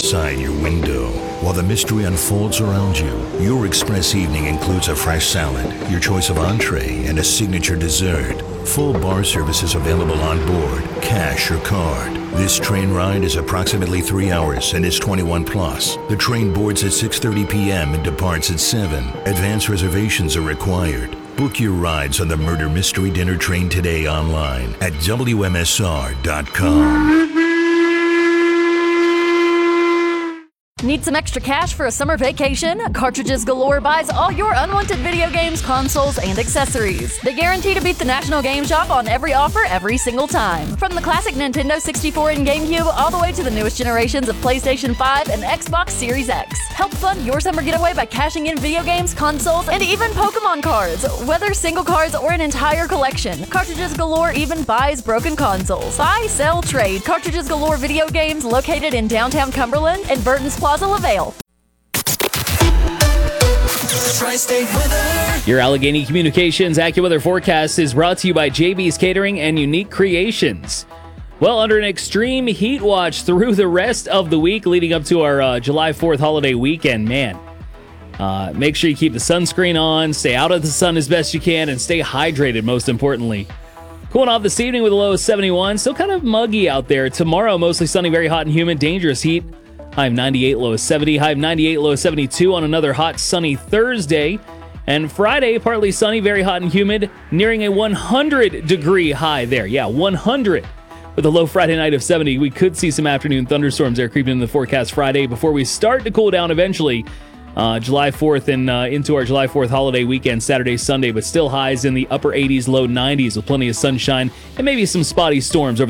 outside your window. While the mystery unfolds around you, your express evening includes a fresh salad, your choice of entree, and a signature dessert. Full bar service is available on board, cash or card. This train ride is approximately 3 hours and is 21 plus. The train boards at 6:30 p.m. and departs at 7. Advance reservations are required. Book your rides on the Murder Mystery Dinner Train today online at WMSR.com. Need some extra cash for a summer vacation? Cartridges Galore buys all your unwanted video games, consoles, and accessories. They guarantee to beat the National Game Shop on every offer every single time. From the classic Nintendo 64 and GameCube all the way to the newest generations of PlayStation 5 and Xbox Series X. Help fund your summer getaway by cashing in video games, consoles, and even Pokemon cards. Whether single cards or an entire collection, Cartridges Galore even buys broken consoles. Buy, sell, trade. Cartridges Galore video games located in downtown Cumberland and Burton's Plaza, LaVale. Your Allegheny Communications AccuWeather forecast is brought to you by JB's Catering and Unique Creations. Well, under an extreme heat watch through the rest of the week leading up to our July 4th holiday weekend, man. Make sure you keep the sunscreen on, stay out of the sun as best you can, and stay hydrated, most importantly. Cooling off this evening with a low of 71. Still kind of muggy out there. Tomorrow, mostly sunny, very hot and humid, dangerous heat. High of 98, low of 70. High of 98, low of 72 on another hot, sunny Thursday. And Friday, partly sunny, very hot and humid, nearing a 100-degree high there. Yeah, 100. With a low Friday night of 70, we could see some afternoon thunderstorms there creeping into the forecast Friday before we start to cool down eventually July 4th and into our July 4th holiday weekend, Saturday, Sunday, but still highs in the upper 80s, low 90s with plenty of sunshine and maybe some spotty storms over the